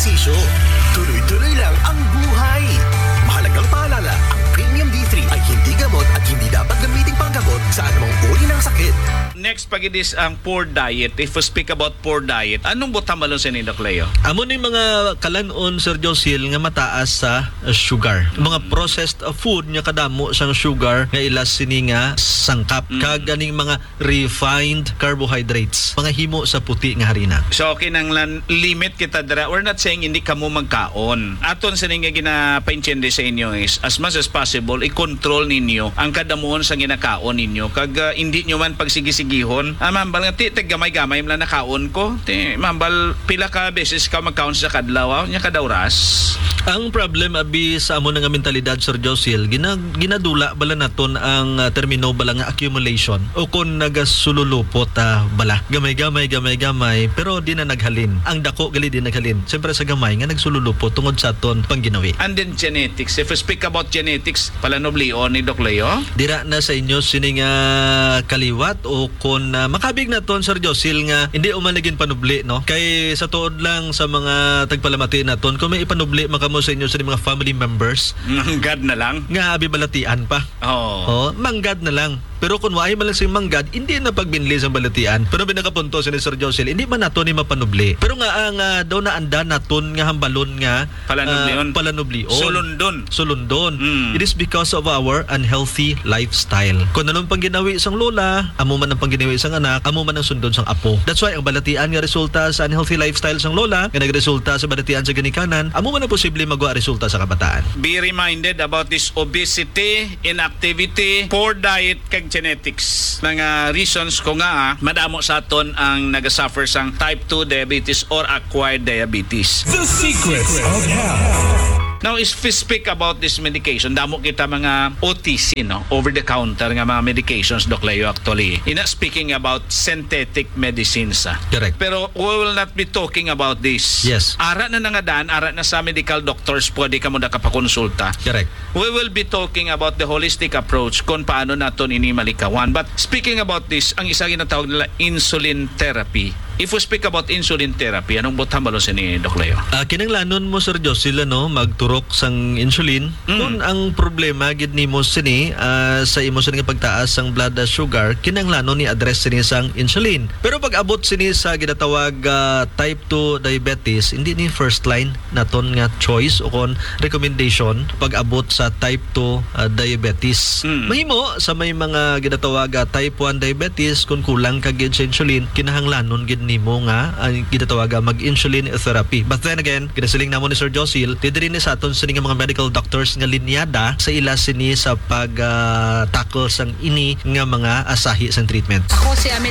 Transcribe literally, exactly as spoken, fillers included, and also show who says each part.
Speaker 1: ehersisyo. Tuloy-tuloy lang ang buhay. Mahalagang paalala, ang Premium D three ay hindi gamot at hindi dapat gamitin panggamot sa anumang uri ng sakit.
Speaker 2: Next, pag is ang poor diet. If we speak about poor diet, anong butang malon sa Doc Leo?
Speaker 3: Amo ni mga kalanon, Sir Josil, nga mataas sa uh, sugar. Mm. Mga processed uh, food nga kadamo sang sugar nga ilas sini nga sangkap. Mm. Kag ganing mga refined carbohydrates. Mga himo sa puti nga harina.
Speaker 2: So, okay nang lan- limit kita dira. We're not saying hindi ka mo magkaon. Aton sa nga ginapaintindi sa inyo is, as much as possible, i-control ninyo ang kadamuon sa ginakaon ninyo. Kag uh, hindi nyo man pagsigisig gihon. Ah, mambal nga, ti, gamay-gamay mo lang nakaon ko. Ti, mambal, pila ka beses ka magkaon sa kadlaw, nya kadawras.
Speaker 3: Ang problem, abi, sa amo nga mentalidad, Sir Josil, gina, ginadula bala naton ang uh, termino bala nga accumulation. O kung nagasululupot, uh, bala, gamay-gamay, gamay-gamay, pero di na naghalin. Ang dako, gali di naghalin. Siyempre sa gamay nga nagsululupot tungod sa aton pangginawi.
Speaker 2: And then genetics. If we speak about genetics, palanoblion ni Doc Leo?
Speaker 3: Dira na sa inyo sining uh, kaliwat o kung uh, makabig na ton, Sir Josil, nga hindi umanagin panubli, no? Kay sa tuod lang sa mga tagpalamati na ton, kung may ipanubli makamo sa inyo sa mga family members,
Speaker 2: manggad na lang?
Speaker 3: Nga abi balatian pa.
Speaker 2: Oo.
Speaker 3: Oh, manggad na lang. Pero kung waay man lang sing manggad, hindi na pagbinli sa balatian. Pero binakapunto si Sir Josil, hindi man nato ni mapanubli. Pero nga ang uh, daw na anda naton nga hambalon nga
Speaker 2: palanublion.
Speaker 3: Uh, palanublion.
Speaker 2: Sulundon.
Speaker 3: Sulundon.
Speaker 2: Mm.
Speaker 3: It is because of our unhealthy lifestyle. Kung anong pangginawi sang lola, amo man ang pangginawi sang anak, amo man ang sundon sang apo. That's why ang balatian nga resulta sa unhealthy lifestyle sang lola, nga nagresulta sa balatian sa ginikanan, amo man ang posible magwa resulta sa kabataan.
Speaker 2: Be reminded about this obesity, inactivity, poor diet, kag genetics. Mga reasons ko nga, ah, madamo sa aton ang nagasuffer sang type two diabetes or acquired diabetes.
Speaker 4: The Secrets of Health.
Speaker 2: Now, if we speak about this medication, damo kita mga O T C, no? Over-the-counter nga mga medications, Doc Leo, actually. Ina speaking about synthetic medicines. Ah.
Speaker 3: Correct.
Speaker 2: Pero we will not be talking about this.
Speaker 3: Yes.
Speaker 2: Ara na nangadaan, ara na sa medical doctors, pwede ka mo na kapakonsulta.
Speaker 3: Correct.
Speaker 2: We will be talking about the holistic approach kung paano naton ini malikawan. But speaking about this, ang isa ginatawag nila insulin therapy. If we speak about insulin therapy, anong butang balo sa ni Doc Leo?
Speaker 3: Uh, kinanglanon mo, Sir Josil, no, magturok sang insulin. Mm. Kung ang problema gid nimo sini uh, sa imo sini pagtaas sang blood sugar, kinanglanon ni address sini sang insulin. Pero pag abot sini sa ginatawag uh, type two diabetes, hindi ni first line naton nga choice o kon recommendation pag abot sa type two uh, diabetes. Mm. Mahimo sa may mga ginatawag uh, type one diabetes, kung kulang ka gid sa insulin, kinahanglanon gid nimo nga ang ginatawag mag-insulin therapy. But then again, kinasiling namo ni Sir Josil, didiri ni sa aton sa mga medical doctors nga linyada sa ila sini sa pag uh, tackle sang ini nga mga asahi sang treatment.
Speaker 5: Ako si Amin